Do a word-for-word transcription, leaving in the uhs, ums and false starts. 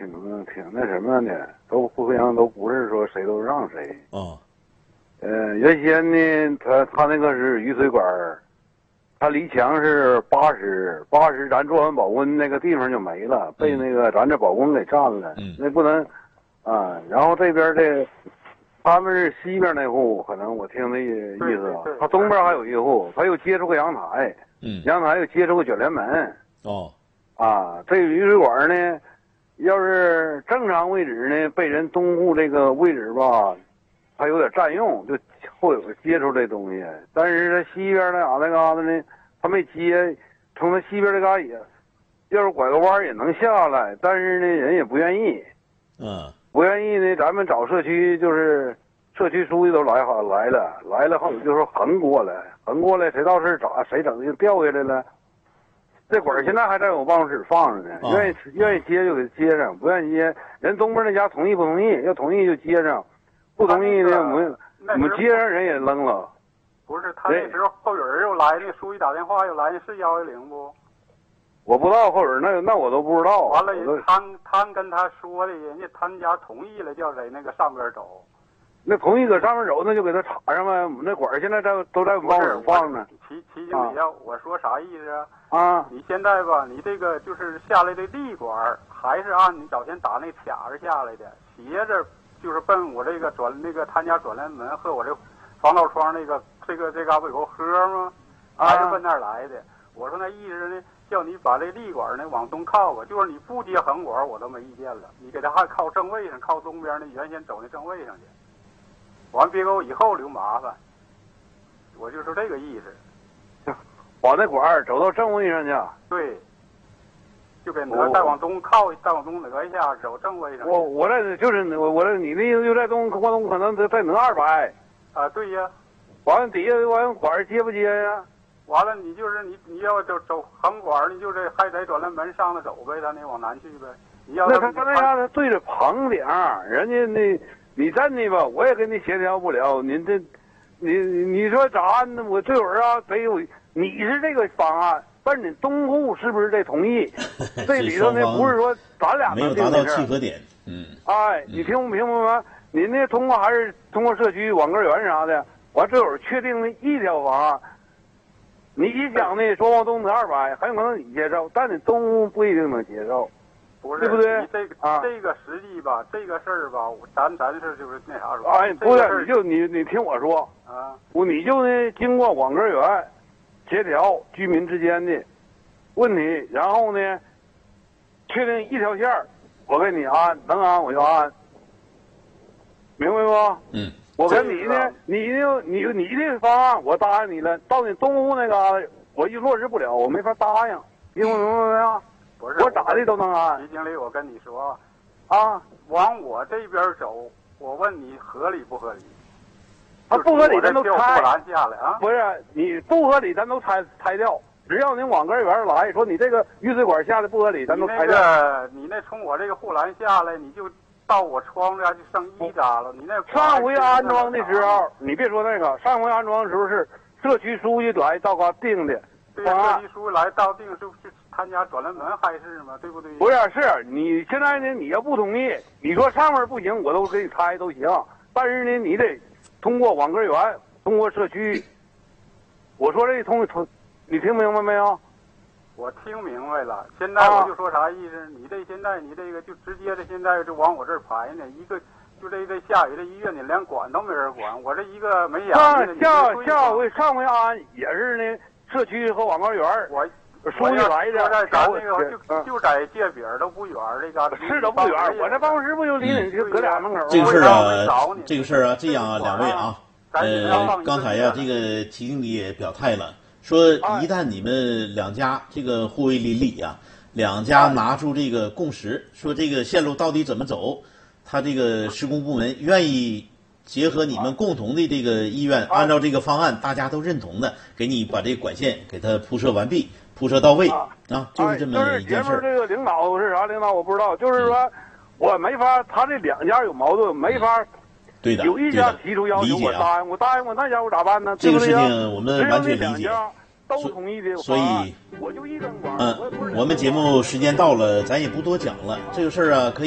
挺挺那什么的，都互相都不是说谁都让谁。 哦。 呃，原先呢，他他那个是雨水管，他离墙是八十，八十，咱做完保温那个地方就没了，被那个咱这保温给占了。 嗯。 那不能啊。然后这边的，他们是西边那户，可能我听那意思啊。他东边还有一户，他又接触个阳台。 嗯。 阳台又接触个卷帘门。 哦。 啊，这个雨水管呢，要是正常位置呢，被人东户这个位置吧，它有点占用，就会有接触这东西。但是它西边那嘎那嘎达呢，它没接，从它西边这嘎也，要是拐个弯也能下来，但是呢人也不愿意。 嗯。 不愿意呢，咱们找社区就是社区书记都来好来了，来了后就说横过来，横过来谁到事咋谁整就掉下来了。这管现在还在我办公室放着呢， 哦、 愿意愿意接就给接上，不愿意接，人东边那家同意不同意？要同意就接上，不同意呢，我们我们接上人也扔了。 不是，他那时候后有人又来，那书记打电话又来，那是幺一零不？ 我不知道后边那那我都不知道。 完了，他他跟他说的，人家他们家同意了，叫在那个上边走。 那同意搁上面走，那就给他插上呗。我们那管现在在都在我们办公室放着。 齐齐经理啊，我说啥意思啊？ 啊， 你现在吧，你这个就是下来的立管，还是按你早前打那卡子下来的，斜着就是奔我这个转那个他家转帘门和我这防盗窗那个这个这嘎不有个河吗？还是奔那儿来的。我说那意思呢，叫你把这立管呢往东靠吧，就是你不接横管我都没意见了，你给他还靠正位上，靠东边那原先走那正位上去。完别给我以后留麻烦，我就是这个意思。 把那管儿走到正位上去。 对，就给挪，再往东靠，再往东挪一下，走正位上。 我我这就是我我这你的意思就在东往东可能再挪二百。 啊，对呀。 完了底下完管儿接不接呀？ 完了你就是你你要走走横管，你就这还得转帘门上头走呗，咱得往南去呗。你要那他他那样他对着棚顶，人家那。你站的吧，我也跟你协调不了。您这，你你说咋安呢？我这会儿啊，得有你是这个方案，但是你东户是不是得同意？这里头呢，不是说咱俩没有达到契合点。嗯。 哎，你听不听不明白？您呢，通过还是通过社区网格员啥的，完这会儿确定的一条方案。你一想呢，说往东挪二百，很有可能你接受，但你东户不一定能接受。 不是， 对不对？ 你这个、 啊、 这个实际吧，这个事儿吧，咱咱是就是那啥说。 哎，不是，你就你你听我说啊， 我你就呢经过网格员协调居民之间的问题，然后呢确定一条线，我给你安，能安我就安，明白不？ 嗯。 我跟你呢，你呢你你的方案我答应你了，到你东户那个我一落实不了，我没法答应，听明白没有？ 不是， 我咋的都能安。 徐经理，我跟你说， 啊， 往我这边走，我问你合理不合理？ 他不合理，咱都拆。 下来啊！ 不是，你不合理，咱都拆拆掉。只要您网格员来说，你这个雨水管下的不合理，咱都拆掉。 你那个，你那从我这个护栏下来，你就到我窗子就剩一扎了。你那上回安装的时候，你别说那个，上回安装的时候是社区书记来到嘎定的。 对，社区书记来到定是是他家转帘门还是吗？对不对？ 不是，是你现在呢，你要不同意，你说上面不行，我都给你拆都行。但是呢，你得通过网格员，通过社区。我说这通通，你听明白没有？ 我听明白了。现在我就说啥意思？啊、你这现在你这个就直接的现在就往我这儿排呢，一个就这这下雨这医院你连管都没人管，我这一个没眼睛的。下下回上回安也是呢。社区和网格员， 我书记来的， 在咱那个就就在界饼都不远，这家是都不远。我这办公室不就离你就搁俩门口。 这个事儿啊，这个事儿啊，这样啊，两位啊，呃，刚才呀，这个齐经理也表态了，说一旦你们两家这个互为邻里呀，两家拿出这个共识，说这个线路到底怎么走，他这个施工部门愿意。结合你们共同的这个意愿，按照这个方案，大家都认同的，给你把这个管线给它铺设完毕，铺设到位啊，就是这么一件事。 就是这个领导是啥领导我不知道，就是说我没法，他这两家有矛盾，没法。 对的。 有一家提出要求，我答应，我答应我那家我咋办呢？ 这个事情我们完全理解。 都同意的， 所以我就一根管。 嗯，我们节目时间到了，咱也不多讲了，这个事儿啊可以。